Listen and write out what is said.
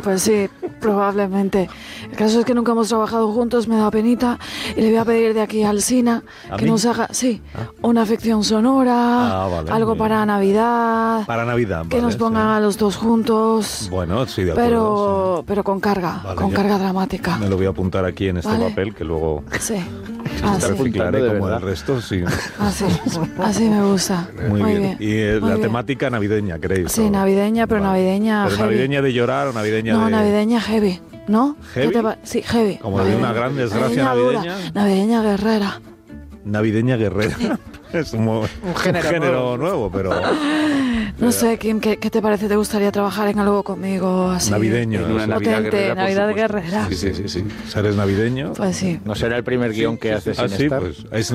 Pues sí, probablemente. El caso es que nunca hemos trabajado juntos, me da penita, y le voy a pedir de aquí al Sina que nos haga, una ficción sonora, vale, algo para Navidad. Para Navidad, que nos pongan a los dos juntos. Bueno, sí, de acuerdo. Pero con carga, carga dramática. Me lo voy a apuntar aquí en este papel, que luego reciclaré como el resto. Sí. Así me gusta. Muy bien. Y la temática navideña, ¿queréis? Sí, navideña, pero navideña ¿Pero heavy. navideña de llorar o navideña No, navideña heavy, ¿no? ¿Heavy? Sí, heavy. Como de una gran desgracia navideña. Navideña guerrera. Navideña guerrera. Es un género nuevo, pero... No sé, Kim, ¿qué te parece? ¿Te gustaría trabajar en algo conmigo así? Navideño. En una Navidad guerrera, Navidad guerrera. Sí. ¿Eres navideño? Pues sí. ¿No será el primer guión que haces sin estar? Pues